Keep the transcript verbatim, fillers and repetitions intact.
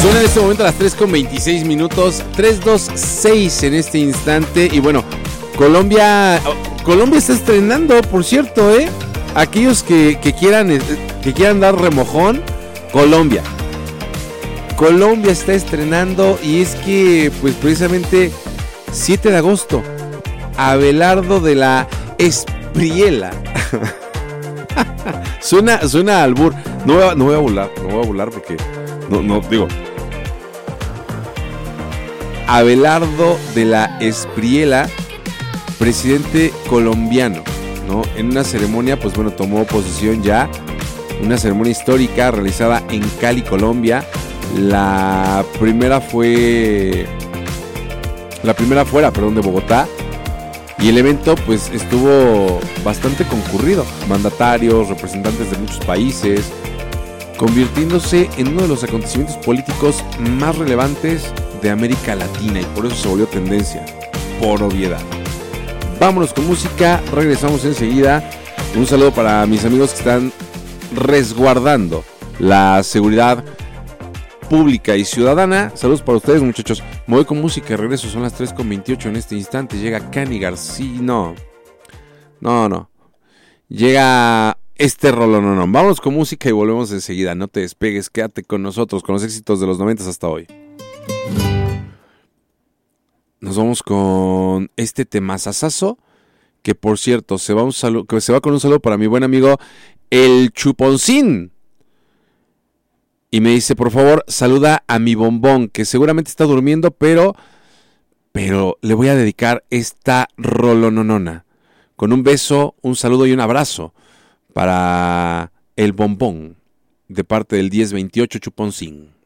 Son en este momento las tres con veintiséis minutos, tres dos seis en este instante. Y bueno, Colombia Colombia está estrenando, por cierto, ¿eh? Aquellos que, que, quieran, que quieran dar remojón, Colombia. Colombia está estrenando y es que, pues precisamente, siete de agosto, Abelardo de la Espriella. suena, suena a albur. No voy a, no voy a burlar, no voy a burlar porque, no, no, digo... Abelardo de la Espriella, presidente colombiano, ¿no? En una ceremonia, pues bueno, tomó posesión ya, una ceremonia histórica realizada en Cali, Colombia. La primera fue, la primera fuera, perdón, de Bogotá. Y el evento, pues, estuvo bastante concurrido. Mandatarios, representantes de muchos países, convirtiéndose en uno de los acontecimientos políticos más relevantes de América Latina, y por eso se volvió tendencia, por obviedad. Vámonos con música, regresamos enseguida. Un saludo para mis amigos que están resguardando la seguridad pública y ciudadana. Saludos para ustedes, muchachos. Me voy con música, regreso, son las tres con veintiocho en este instante. Llega Cani García, no, no, no, llega este rolón, no, no. Vámonos con música y volvemos enseguida. No te despegues, quédate con nosotros, con los éxitos de los noventas hasta hoy. Nos vamos con este temazazazo, que por cierto se va un saludo, que se va con un saludo para mi buen amigo el Chuponcín. Y me dice, por favor, saluda a mi bombón, que seguramente está durmiendo, pero pero le voy a dedicar esta rolononona. Con un beso, un saludo y un abrazo para el bombón de parte del diez veintiocho Chuponcín.